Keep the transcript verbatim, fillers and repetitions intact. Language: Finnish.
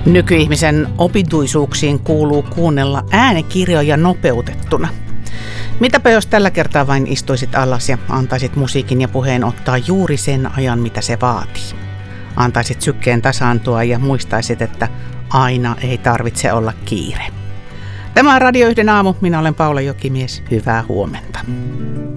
Nykyihmisen opituisuuksiin kuuluu kuunnella äänikirjoja nopeutettuna. Mitäpä jos tällä kertaa vain istuisit alas ja antaisit musiikin ja puheen ottaa juuri sen ajan, mitä se vaatii. Antaisit sykkeen tasaantua ja muistaisit, että aina ei tarvitse olla kiire. Tämä on Radio yhden aamu. Minä olen Paula Jokimies. Hyvää huomenta.